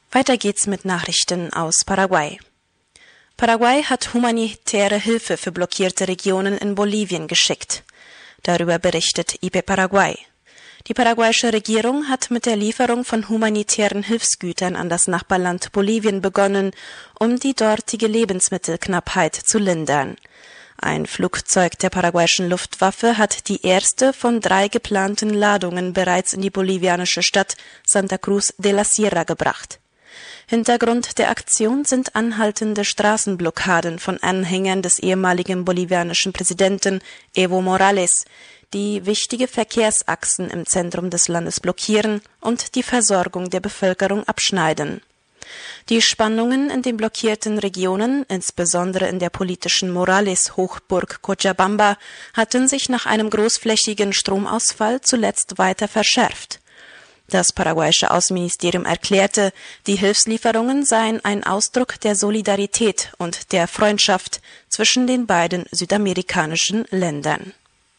Weiter geht's mit Nachrichten aus Paraguay. Paraguay hat humanitäre Hilfe für blockierte Regionen in Bolivien geschickt. Darüber berichtet IP Paraguay. Die paraguayische Regierung hat mit der Lieferung von humanitären Hilfsgütern an das Nachbarland Bolivien begonnen, um die dortige Lebensmittelknappheit zu lindern. Ein Flugzeug der paraguayischen Luftwaffe hat die erste von 3 geplanten Ladungen bereits in die bolivianische Stadt Santa Cruz de la Sierra gebracht. Hintergrund der Aktion sind anhaltende Straßenblockaden von Anhängern des ehemaligen bolivianischen Präsidenten Evo Morales, die wichtige Verkehrsachsen im Zentrum des Landes blockieren und die Versorgung der Bevölkerung abschneiden. Die Spannungen in den blockierten Regionen, insbesondere in der politischen Morales-Hochburg Cochabamba, hatten sich nach einem großflächigen Stromausfall zuletzt weiter verschärft. Das paraguayische Außenministerium erklärte, die Hilfslieferungen seien ein Ausdruck der Solidarität und der Freundschaft zwischen den beiden südamerikanischen Ländern.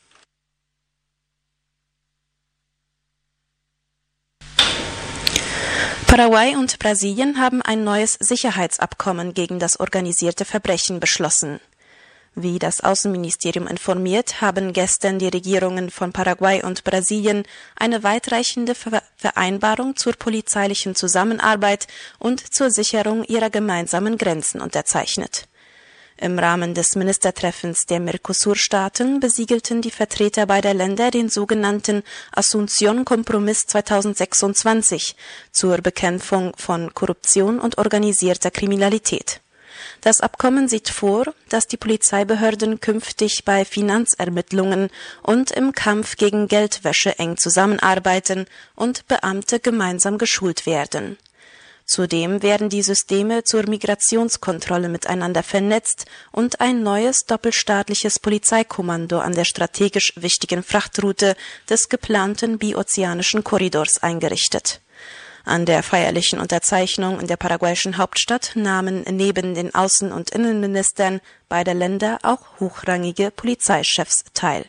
Paraguay und Brasilien haben ein neues Sicherheitsabkommen gegen das organisierte Verbrechen beschlossen. Wie das Außenministerium informiert, haben gestern die Regierungen von Paraguay und Brasilien eine weitreichende Vereinbarung zur polizeilichen Zusammenarbeit und zur Sicherung ihrer gemeinsamen Grenzen unterzeichnet. Im Rahmen des Ministertreffens der Mercosur-Staaten besiegelten die Vertreter beider Länder den sogenannten Asunción-Kompromiss 2026 zur Bekämpfung von Korruption und organisierter Kriminalität. Das Abkommen sieht vor, dass die Polizeibehörden künftig bei Finanzermittlungen und im Kampf gegen Geldwäsche eng zusammenarbeiten und Beamte gemeinsam geschult werden. Zudem werden die Systeme zur Migrationskontrolle miteinander vernetzt und ein neues doppelstaatliches Polizeikommando an der strategisch wichtigen Frachtroute des geplanten biozeanischen Korridors eingerichtet. An der feierlichen Unterzeichnung in der paraguayischen Hauptstadt nahmen neben den Außen- und Innenministern beider Länder auch hochrangige Polizeichefs teil.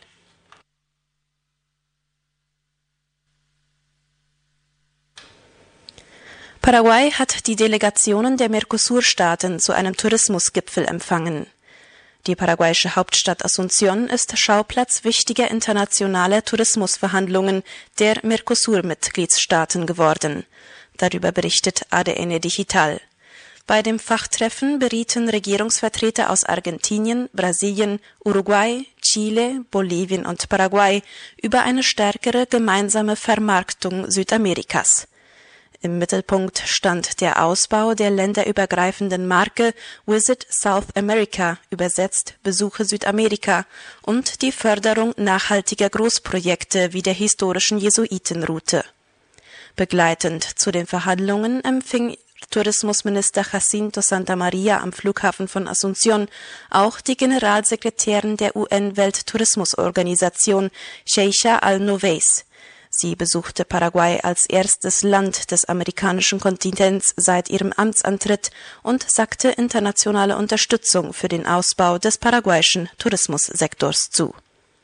Paraguay hat die Delegationen der Mercosur-Staaten zu einem Tourismusgipfel empfangen. Die paraguayische Hauptstadt Asunción ist Schauplatz wichtiger internationaler Tourismusverhandlungen der Mercosur-Mitgliedsstaaten geworden. Darüber berichtet ADN Digital. Bei dem Fachtreffen berieten Regierungsvertreter aus Argentinien, Brasilien, Uruguay, Chile, Bolivien und Paraguay über eine stärkere gemeinsame Vermarktung Südamerikas. Im Mittelpunkt stand der Ausbau der länderübergreifenden Marke Visit South America, übersetzt Besuche Südamerika, und die Förderung nachhaltiger Großprojekte wie der historischen Jesuitenroute. Begleitend zu den Verhandlungen empfing Tourismusminister Jacinto Santamaría am Flughafen von Asunción auch die Generalsekretärin der UN-Welttourismusorganisation Sheikha Al-Noveis. Sie besuchte Paraguay als erstes Land des amerikanischen Kontinents seit ihrem Amtsantritt und sagte internationale Unterstützung für den Ausbau des paraguayischen Tourismussektors zu.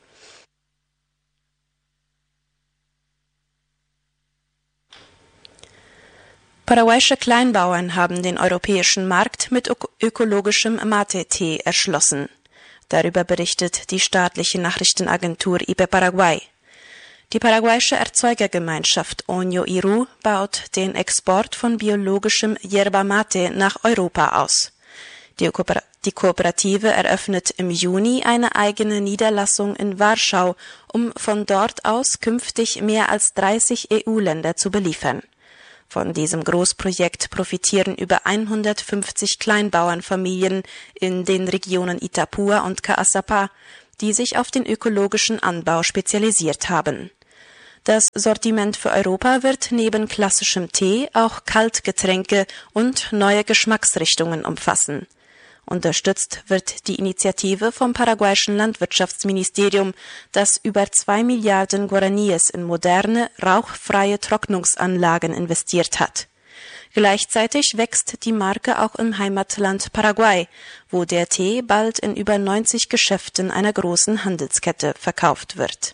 Paraguayische Kleinbauern haben den europäischen Markt mit ökologischem Mate-Tee erschlossen. Darüber berichtet die staatliche Nachrichtenagentur IP Paraguay. Die paraguayische Erzeugergemeinschaft Oño Iru baut den Export von biologischem Yerba Mate nach Europa aus. Die Kooperative eröffnet im Juni eine eigene Niederlassung in Warschau, um von dort aus künftig mehr als 30 EU-Länder zu beliefern. Von diesem Großprojekt profitieren über 150 Kleinbauernfamilien in den Regionen Itapúa und Caazapá, die sich auf den ökologischen Anbau spezialisiert haben. Das Sortiment für Europa wird neben klassischem Tee auch Kaltgetränke und neue Geschmacksrichtungen umfassen. Unterstützt wird die Initiative vom paraguayischen Landwirtschaftsministerium, das über 2 Milliarden Guaraníes in moderne, rauchfreie Trocknungsanlagen investiert hat. Gleichzeitig wächst die Marke auch im Heimatland Paraguay, wo der Tee bald in über 90 Geschäften einer großen Handelskette verkauft wird.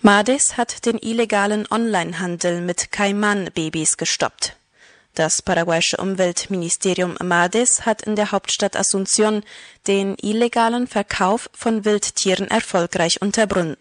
MADES hat den illegalen Onlinehandel mit Kaiman-Babys gestoppt. Das paraguayische Umweltministerium MADES hat in der Hauptstadt Asunción den illegalen Verkauf von Wildtieren erfolgreich unterbunden.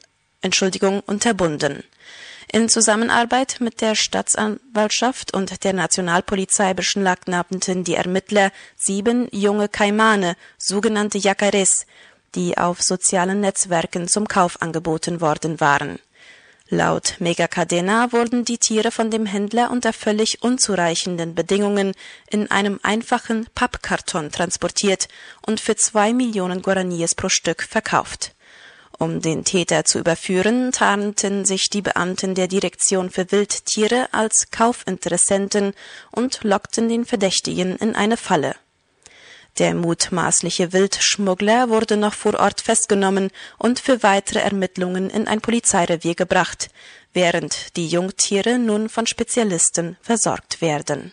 In Zusammenarbeit mit der Staatsanwaltschaft und der Nationalpolizei beschlagnahmten die Ermittler 7 junge Kaimane, sogenannte Yacarés, die auf sozialen Netzwerken zum Kauf angeboten worden waren. Laut Megacadena wurden die Tiere von dem Händler unter völlig unzureichenden Bedingungen in einem einfachen Pappkarton transportiert und für 2 Millionen Guaraníes pro Stück verkauft. Um den Täter zu überführen, tarnten sich die Beamten der Direktion für Wildtiere als Kaufinteressenten und lockten den Verdächtigen in eine Falle. Der mutmaßliche Wildschmuggler wurde noch vor Ort festgenommen und für weitere Ermittlungen in ein Polizeirevier gebracht, während die Jungtiere nun von Spezialisten versorgt werden.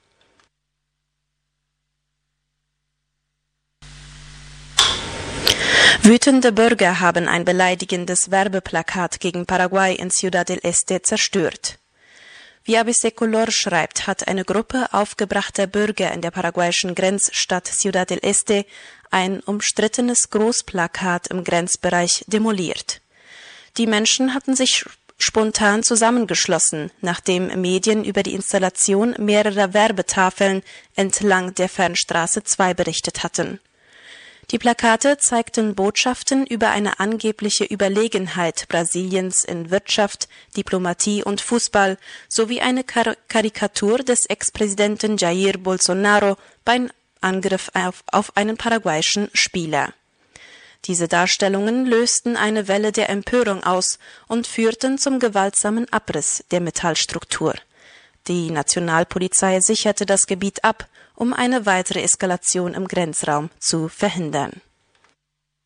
Wütende Bürger haben ein beleidigendes Werbeplakat gegen Paraguay in Ciudad del Este zerstört. Wie ABC Color schreibt, hat eine Gruppe aufgebrachter Bürger in der paraguayischen Grenzstadt Ciudad del Este ein umstrittenes Großplakat im Grenzbereich demoliert. Die Menschen hatten sich spontan zusammengeschlossen, nachdem Medien über die Installation mehrerer Werbetafeln entlang der Fernstraße 2 berichtet hatten. Die Plakate zeigten Botschaften über eine angebliche Überlegenheit Brasiliens in Wirtschaft, Diplomatie und Fußball sowie eine Karikatur des Ex-Präsidenten Jair Bolsonaro beim Angriff auf einen paraguayischen Spieler. Diese Darstellungen lösten eine Welle der Empörung aus und führten zum gewaltsamen Abriss der Metallstruktur. Die Nationalpolizei sicherte das Gebiet ab, um eine weitere Eskalation im Grenzraum zu verhindern.